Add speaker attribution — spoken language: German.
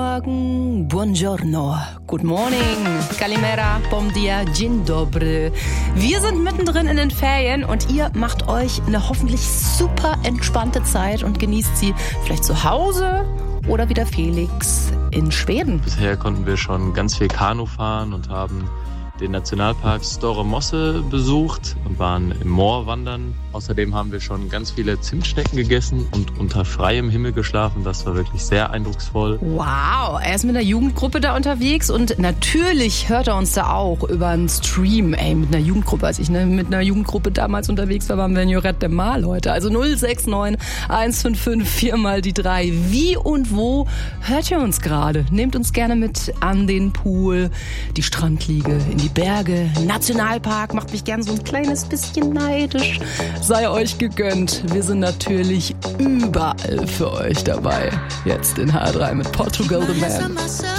Speaker 1: Morgen, buongiorno, good morning, kalimera, bom dia, dzień dobry. Wir sind mittendrin in den Ferien und ihr macht euch eine hoffentlich super entspannte Zeit und genießt sie vielleicht zu Hause oder wie der Felix in Schweden.
Speaker 2: Bisher konnten wir schon ganz viel Kanu fahren und haben den Nationalpark Store Mosse besucht und waren im Moor wandern. Außerdem haben wir schon ganz viele Zimtschnecken gegessen und unter freiem Himmel geschlafen. Das war wirklich sehr eindrucksvoll.
Speaker 1: Wow, er ist mit einer Jugendgruppe da unterwegs und natürlich hört er uns da auch über einen Stream. Mit einer Jugendgruppe, als ich mit einer Jugendgruppe damals unterwegs war, waren wir in Lloret de Mar, Leute. Also 069 155 4 mal die 3. Wie und wo hört ihr uns gerade? Nehmt uns gerne mit an den Pool, die Strandliege, in die Berge, Nationalpark, macht mich gern so ein kleines bisschen neidisch. Sei euch gegönnt. Wir sind natürlich überall für euch dabei. Jetzt in H3 mit Portugal the Man.